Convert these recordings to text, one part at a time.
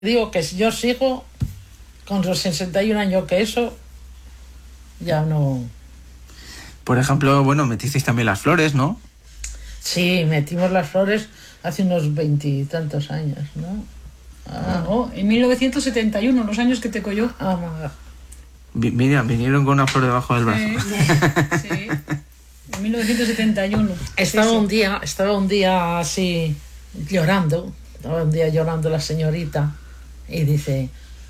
Digo que si yo sigo con los 61 años, que eso ya no... Por ejemplo, bueno, metisteis también las flores, ¿no? Sí, metimos las flores hace unos 20 y tantos años, ¿no? En 1971, los años que te cogió. Mira, vinieron con una flor debajo del brazo. Sí. En 1971. Estaba un día así llorando. Estaba un día llorando la señorita y dice...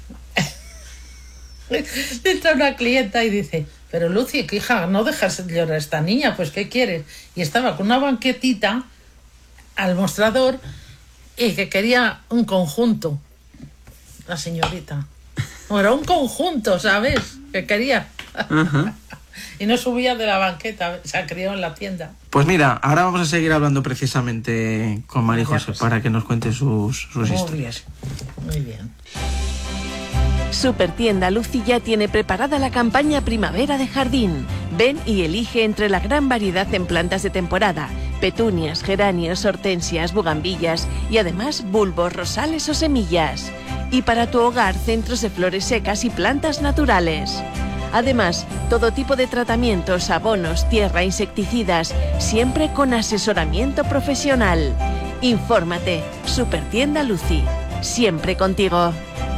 Entra una clienta y dice: pero Lucy, que hija, no dejas de llorar a esta niña, pues ¿qué quieres? Y estaba con una banquetita al mostrador y que quería un conjunto, la señorita. No, era un conjunto, ¿sabes? Que quería. Uh-huh. Y no subía de la banqueta, se crió en la tienda. Pues mira, ahora vamos a seguir hablando precisamente con María José para que nos cuente sus historias. Muy bien. Supertienda Lucy ya tiene preparada la campaña Primavera de Jardín. Ven y elige entre la gran variedad en plantas de temporada: petunias, geranios, hortensias, bugambillas y además bulbos, rosales o semillas. Y para tu hogar, centros de flores secas y plantas naturales. Además, todo tipo de tratamientos, abonos, tierra, insecticidas, siempre con asesoramiento profesional. Infórmate. Supertienda Lucy. Siempre contigo.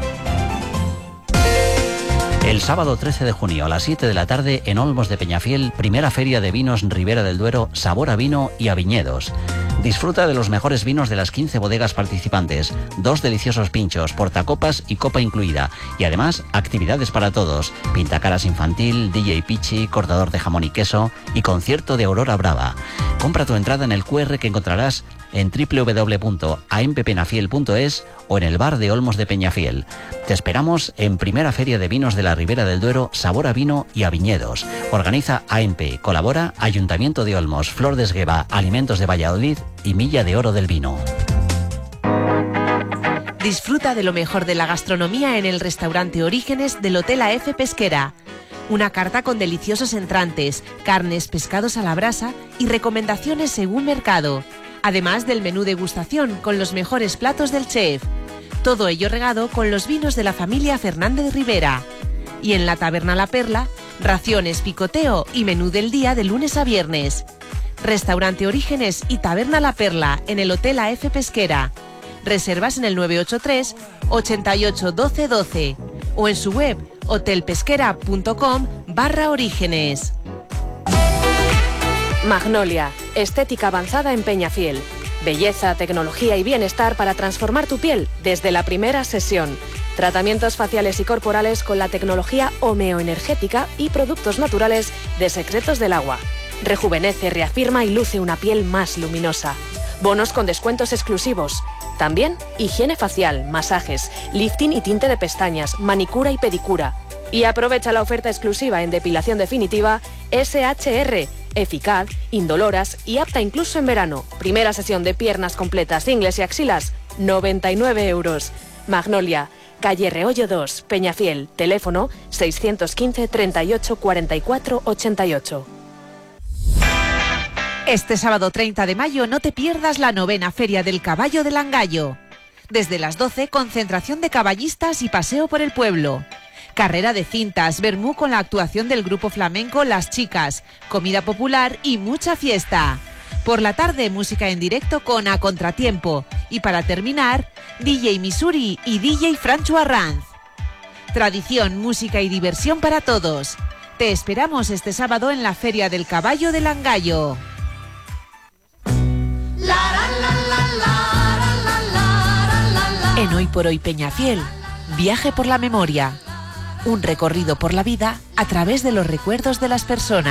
El sábado 13 de junio a las 7 de la tarde en Olmos de Peñafiel, primera feria de vinos Ribera del Duero, sabor a vino y a viñedos. Disfruta de los mejores vinos de las 15 bodegas participantes, 2 deliciosos pinchos, portacopas y copa incluida. Y además, actividades para todos: pintacaras infantil, DJ Pichi, cortador de jamón y queso y concierto de Aurora Brava. Compra tu entrada en el QR que encontrarás en www.amppenafiel.es o en el bar de Olmos de Peñafiel. Te esperamos en primera feria de vinos de la Ribera del Duero, sabor a vino y a viñedos. Organiza AMP, colabora Ayuntamiento de Olmos, Flor de Esgueva, Alimentos de Valladolid y Milla de Oro del Vino. Disfruta de lo mejor de la gastronomía en el restaurante Orígenes del Hotel AF Pesquera. Una carta con deliciosos entrantes, carnes, pescados a la brasa y recomendaciones según mercado. Además del menú degustación con los mejores platos del chef. Todo ello regado con los vinos de la familia Fernández Rivera. Y en la Taberna La Perla, raciones, picoteo y menú del día de lunes a viernes. Restaurante Orígenes y Taberna La Perla en el Hotel AF Pesquera. Reservas en el 983 88 12 12 o en su web hotelpesquera.com/orígenes. Magnolia, estética avanzada en Peñafiel. Belleza, tecnología y bienestar para transformar tu piel desde la primera sesión. Tratamientos faciales y corporales con la tecnología homeoenergética y productos naturales de Secretos del Agua. Rejuvenece, reafirma y luce una piel más luminosa. Bonos con descuentos exclusivos. También higiene facial, masajes, lifting y tinte de pestañas, manicura y pedicura. Y aprovecha la oferta exclusiva en depilación definitiva SHR, eficaz, indoloras y apta incluso en verano. Primera sesión de piernas completas, ingles y axilas, 99 euros. Magnolia, calle Reollo 2, Peñafiel, teléfono 615 38 44 88. Este sábado 30 de mayo no te pierdas la 9ª Feria del Caballo de Langallo. Desde las 12, concentración de caballistas y paseo por el pueblo. Carrera de cintas, vermú con la actuación del grupo flamenco Las Chicas, comida popular y mucha fiesta. Por la tarde, música en directo con A Contratiempo. Y para terminar, DJ Missouri y DJ Francho Arranz. Tradición, música y diversión para todos. Te esperamos este sábado en la Feria del Caballo de Langallo. En Hoy por Hoy Peñafiel, viaje por la memoria. Un recorrido por la vida a través de los recuerdos de las personas.